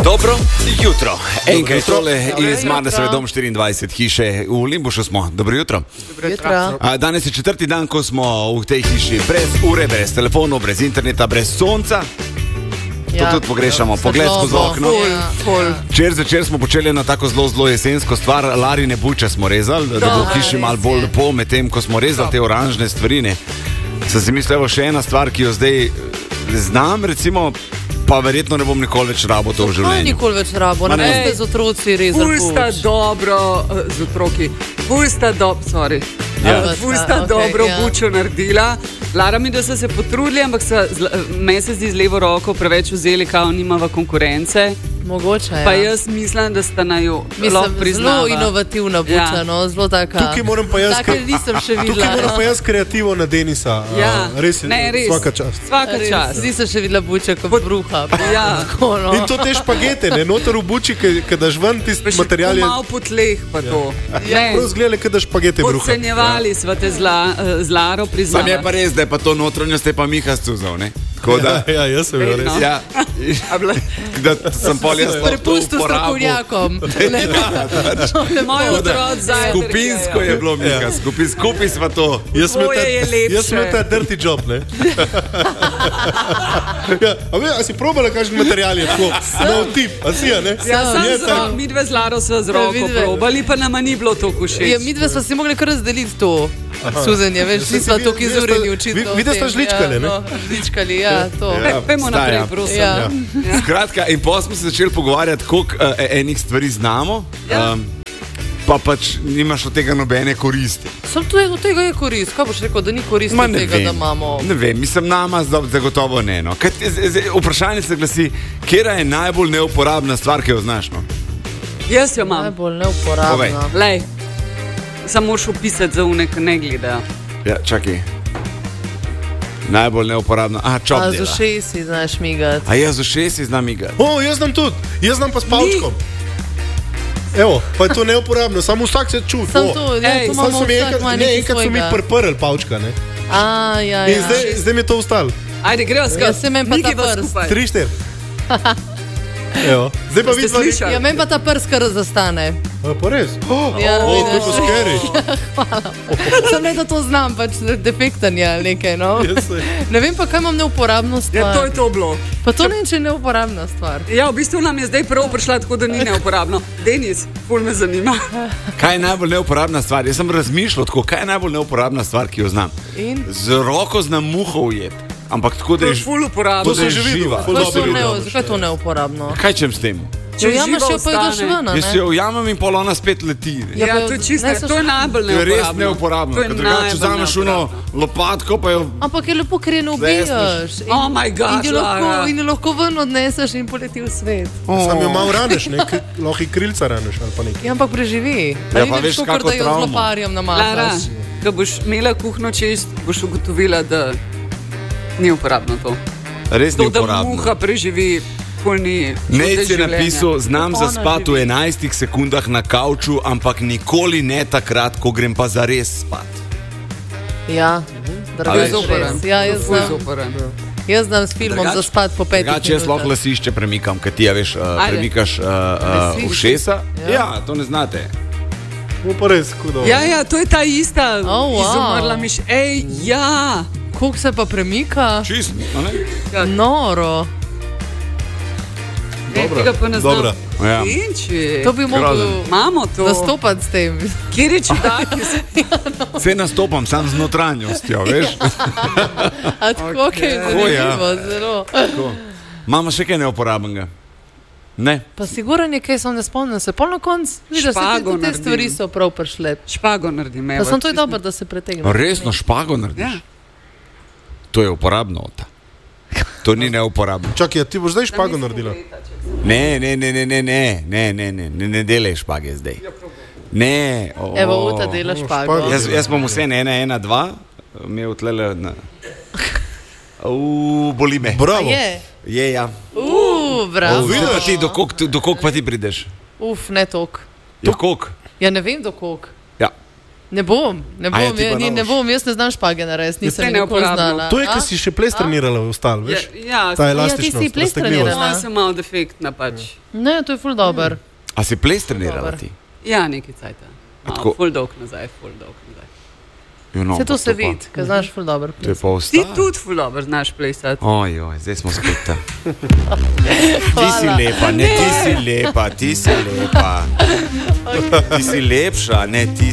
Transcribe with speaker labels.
Speaker 1: Dobro jutro. Enkrat tole iz Marnesove dom 24 hiše v Limbušu smo. Dobro jutro. Danes je četrti dan, ko smo v tej hiši brez ure, brez telefonov, brez interneta, brez sonca. To tudi pogrešamo. Pogled skozi okno. Včeraj smo počeli na tako zelo jesensko stvar. Larine buče smo rezali, da bo v hiši malo bolj lepo, medtem ko smo rezali te oranžne stvarine. Sem si mislil, še ena stvar, ki jo zdaj znam, recimo, pa verjetno ne bom nikoli več rabo to v življenju.
Speaker 2: Nikoli več rabo, ne boste z otroci rezali puč.
Speaker 3: Pusta dobro, z otroki, pusta dobro bučo naredila. Lara mi, da so se potrudili, ampak so me se zdi z levo roko preveč vzeli, kao nimava konkurence.
Speaker 2: Mogoče, ja.
Speaker 3: Pa jaz mislim, da sta na jo lahko priznava.
Speaker 2: Zelo inovativna buča, no, zelo taka.
Speaker 4: Tukaj moram pa jaz, kreativo na Denisa. Res je, svaka čast.
Speaker 3: Svaka čast.
Speaker 2: Zdi se še videla buča kot bruha.
Speaker 4: In to te špagete, ne, noter v buči, kad daš ven tisti material.
Speaker 3: Malo po tleh pa to.
Speaker 4: Prav zgledali, kad daš špagete bruha.
Speaker 3: Podcenjevali sva te z Laro priznava.
Speaker 1: Sam je pa res, da je pa to notranjost, je pa Miha scuzal, ne?
Speaker 4: Ja, jaz sem res.
Speaker 1: Ja, da sem pol jaz
Speaker 2: prepustil strokovnjakom.
Speaker 3: Ne mojo otrod zajtrke.
Speaker 1: Skupinsko je bilo, Miha, skupaj sva to.
Speaker 4: Jaz sem ta dirty job, ne? A si probala kakšen material je tako? Nov tip, a si, ne?
Speaker 3: Ja, sam midve z Laro sva z roko probali, pa nama ni bilo to všeč.
Speaker 2: Ja, midve sva si mogli kar razdeliti to. Suzenje, veš, nisva toliko izureni očitno.
Speaker 4: Vidite, sta žličkali, ne?
Speaker 2: Žličkali, ja, to.
Speaker 3: Pejmo naprej, prosim.
Speaker 1: Skratka, in pa smo se začeli pogovarjati, koliko enih stvari znamo, pa pač nimaš od tega nobene koristi.
Speaker 2: Sam od tega je korist, kaj boš rekel, da ni korist od tega, da imamo?
Speaker 1: Ne vem, mislim, nama zagotovo ne, no. Vprašanje se glasi, kera je najbolj neuporabna stvar, ki jo znaš, no?
Speaker 3: Jaz jo imam.
Speaker 2: Najbolj neuporabna.
Speaker 3: Lej. Samo moraš opisati za unek, ne gledajo.
Speaker 1: Ja, čakaj. Najbolj neuporabno. Čop dela.
Speaker 2: A z ušesi znaš migati.
Speaker 1: A jaz z ušesi znam migati.
Speaker 4: Jaz znam tudi. Jaz znam pa s palčkom. Evo, pa je to neuporabno. Samo vsak se čuti.
Speaker 2: Sam to, to imamo vsak manj nekaj svojega.
Speaker 4: Enkrat so mi priprli palčka, ne?
Speaker 2: Ja.
Speaker 4: In zdaj mi je to ustalo.
Speaker 3: Ajde, greva skrat.
Speaker 2: Jaz se men pa ta prst.
Speaker 4: 3-4. Evo. Zdaj pa vidiš.
Speaker 2: Ja, men pa ta prst kar zastane.
Speaker 4: Pa res? To je pa scary.
Speaker 2: Hvala. Sam ne, da to znam, pač defektanje ali nekaj, no. Ne vem pa, kaj imam neuporabno stvar.
Speaker 3: Ja, to je to bilo.
Speaker 2: Pa to ne, če je neuporabna stvar.
Speaker 3: Ja, v bistvu nam je zdaj prvo prišla, tako da ni neuporabno. Denis, ful me zanima.
Speaker 1: Kaj je najbolj neuporabna stvar? Jaz sem razmišljal tako, kaj je najbolj neuporabna stvar, ki jo znam. Z roko znam muho ujeti. Ampak tako, da je
Speaker 3: ful uporabno.
Speaker 4: To sem že videl.
Speaker 2: Zakaj je to neuporabno?
Speaker 1: Kaj čem s tem?
Speaker 2: Če ujameš jo, pa ideš ven, ne?
Speaker 1: Jaz jo ujamem in pol ona spet leti.
Speaker 3: Ja, to je čisto, to je najbolj neuporabno.
Speaker 1: To je res neuporabno. Ker drugače vzameš uno lopatko, pa jo...
Speaker 2: Ampak je lepo, ker je ne ubijaš.
Speaker 3: Oh my God, Lara.
Speaker 2: In jo lahko ven odneseš in poleti v svet.
Speaker 4: Sam jo malo raneš, ne? Lahko i krilca raneš ali pa nekaj.
Speaker 2: Ja, ampak preživi.
Speaker 1: Ja, pa veš, kako
Speaker 2: da jo z loparjem namahaš.
Speaker 3: Lara, ko boš imela kuhno čist, boš ugotovila, da ni uporabno to.
Speaker 1: Res ni uporabno.
Speaker 3: To, da muha preživi...
Speaker 1: Nec je napisal, znam zaspati v 11 sekundah na kavču, ampak nikoli ne takrat, ko grem pa zares spat.
Speaker 2: Ja,
Speaker 3: drugače res.
Speaker 2: Ja, jaz znam s filmom zaspati po 5 minutah.
Speaker 1: Drugače jaz lahko lasišče premikam, kaj ti, veš, premikaš ušesa. Ja, to ne znate.
Speaker 4: Pa res, kudo.
Speaker 3: Ja, to je ta ista izumrla miš. Ej, ja.
Speaker 2: Koliko se pa premika?
Speaker 1: Čist,
Speaker 2: ne? Noro.
Speaker 4: Dobro.
Speaker 1: Ja.
Speaker 2: To bi mogli nastopati s tem.
Speaker 3: Kjer je čudaki?
Speaker 1: Vse nastopam, sam z notranjostjo, veš?
Speaker 2: A tako, kaj je zanimivo, zelo.
Speaker 1: Imamo še kaj neuporabnega? Ne?
Speaker 2: Pa siguran je, kaj sem ne spomnil se. Pol na konc, vidiš, te stvari so prav prišle.
Speaker 3: Špago naredim.
Speaker 2: Pa sem to je dobro, da se pretegne.
Speaker 1: Resno, špago narediš? To je uporabno. To ni neuporabno.
Speaker 4: Čakaj, ti boš zdaj špago naredila?
Speaker 1: Ne delaj špage zdaj. Ne.
Speaker 2: Evo, Uta dela špago.
Speaker 1: Jaz bom vse 1-1-2, imel tlele na... Boli me.
Speaker 4: Bravo.
Speaker 1: Je, ja.
Speaker 2: Bravo.
Speaker 1: Do koliko pa ti prideš?
Speaker 2: Ne toliko.
Speaker 1: Ja, koliko?
Speaker 2: Ja, ne vem do koliko.
Speaker 1: Ja.
Speaker 2: Ne bom, jaz ne znam špage narediti, nisem nikoli znala.
Speaker 4: To je, ker si še ples trenirala v ostal, veš?
Speaker 3: Ja,
Speaker 4: ta elastičnost,
Speaker 2: ti si ples trenirala.
Speaker 3: Sem malo defektna pač.
Speaker 2: Ne, to je ful dober.
Speaker 1: A si ples trenirala ti?
Speaker 3: Ja, nekaj cajta. Ful dolg nazaj.
Speaker 2: Vse to se vidi, ker znaš ful dober ples.
Speaker 3: Ti tudi ful dober znaš plesati.
Speaker 1: Ojoj, zdaj smo skupaj. Ti si lepa, ne, ti si lepa. Ti si lepša, ne, ti